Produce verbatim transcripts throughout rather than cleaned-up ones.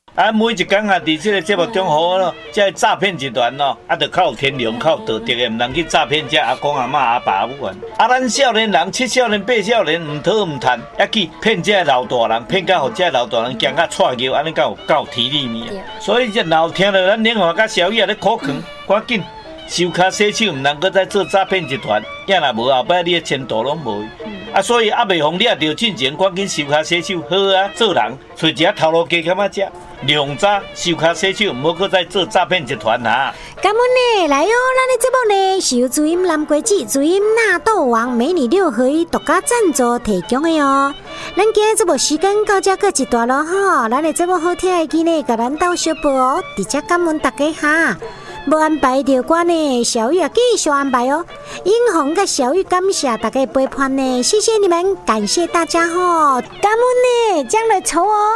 啊，每一天啊，伫这个节目中好咯，这诈骗集团咯，啊，就靠天良、靠道德的，唔通去诈骗这阿公阿嬷阿爸母啊。啊，咱少年人、七少年、八少年，唔讨唔贪，还去骗这老大人，骗到互这老大人惊甲踹叫，安尼够够体力面。所以这老听了咱另外甲小叶咧苦劝，赶紧收卡洗手，唔通搁再做诈骗集团，也若无后摆你的前途拢无。啊，所以啊，袂妨你也着进前赶紧收卡洗手，好啊，做人找一下头路加减仔食。量早收卡洗手，唔好搁再做诈骗集团啊！ 感恩呢，来哦，咱的节目呢是由主音蓝龟子、主音纳豆王美女六合一独家赞助提供的哦。咱今日节目时间到这个一段咯吼，咱的节目好听的记呢，甲咱到小报哦，直接感恩大家哈。无安排着歌呢，小玉也继续安排哦。英红跟小玉感谢大家的陪伴呢，谢谢你们，感谢大家吼，感恩呢，将来抽哦。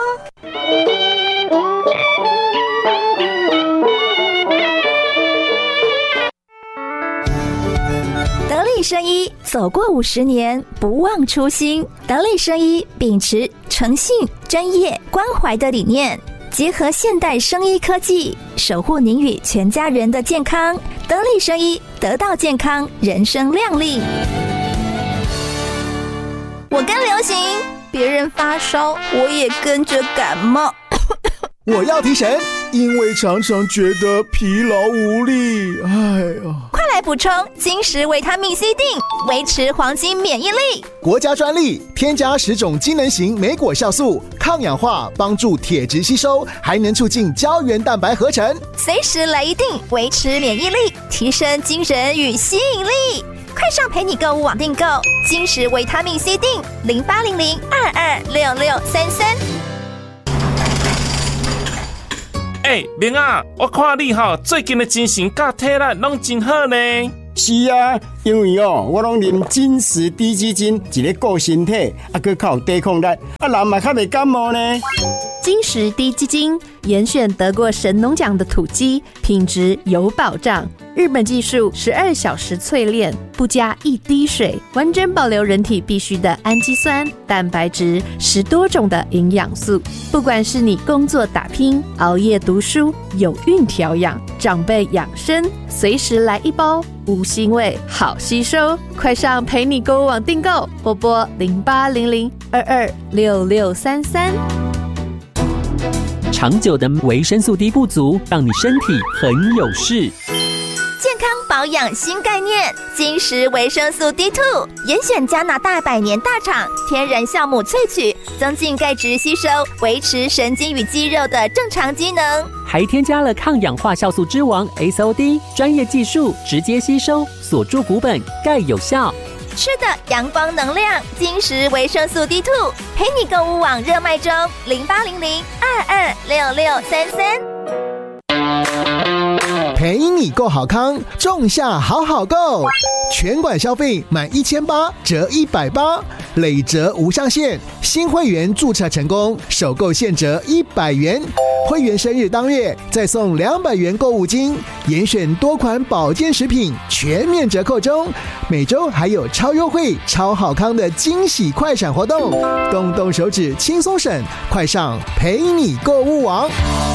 得力生医走过五十年，不忘初心。得力生医秉持诚信、专业、关怀的理念，结合现代生医科技，守护您与全家人的健康。得力生医，得到健康，人生亮丽。我跟流行，别人发烧，我也跟着感冒。 我要提神，因为常常觉得疲劳无力。哎呀， 快来补充金石维他命 C 锭，维持黄金免疫力。 国家专利，添加十种机能型莓果酵素，抗氧化，帮助铁质吸收，还能促进胶原蛋白合成。 随时来一锭，维持免疫力，提升精神与吸引力。快上陪你购物网订购金石维他命 C 锭，零八零零二二六六三三。 哎、欸，明啊，我看你吼最近的精神甲体力拢真好呢。 是啊，因为哦，我拢啉金石低基金，一个顾身体，啊，佮较有抵抗力，啊，人嘛较袂感冒呢。 金石低基金严选得过神农奖的土鸡，品质有保障。日本技术十二小时淬炼，不加一滴水，完整保留人体必需的氨基酸、蛋白质，十多种的营养素。不管是你工作打拼、熬夜读书、有孕调养、长辈养生，随时来一包，无腥味，好吸收。快上陪你购物网订购，拨拨零八零零二二六六三三。 长久的维生素 D 不足，让你身体很有事。 健康保养新概念，金石维生素 D 二 严选加拿大百年大厂天然酵母萃取，增进钙质吸收，维持神经与肌肉的正常机能， 还添加了抗氧化酵素之王 S O D， 专业技术直接吸收，锁住骨本，钙有效。 吃的阳光能量，金石维生素 D 二 陪你购物网热卖中，零八零零二二六六三三。 陪你购好康，仲夏好好购，全馆消费满一千八折一百八，累折无上限。新会员注册成功，首购现折一百元，会员生日当月再送两百元购物金，严选多款保健食品全面折扣中，每周还有超优惠、超好康的惊喜快闪活动，动动手指轻松省，快上陪你购物网。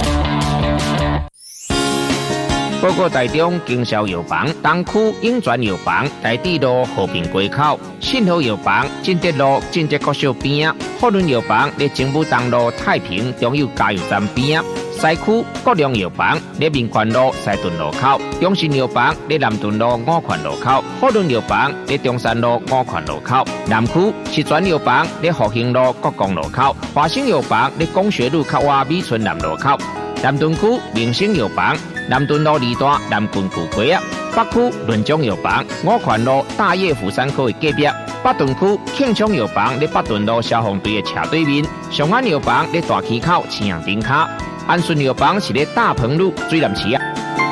报告台中经销药房东区永泉药房台地路和平街口，信和药房进德路进德国小边，福伦药房在政府东路太平中油加油站边，西区国良药房在民权路西屯路口，中信药房在南屯路五权路口，福伦药房在中山路五权路口，南区石泉药房在复兴路国光路口，华兴药房在工学路靠外美村南路口，南屯区明星药房南屯路二段南郡古街啊，北区润中药房五权路大叶福山科的隔壁，北屯区庆昌药房在北屯路消防队的斜对面，上安药房在大溪口青阳顶卡，安顺药房是在大鹏路水南市啊。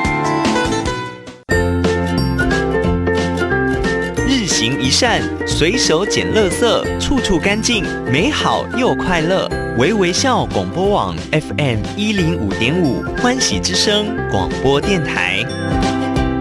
日行一善，随手捡垃圾，处处干净，美好又快乐。微微笑广播网 F M 一零五点五，欢喜之声广播电台。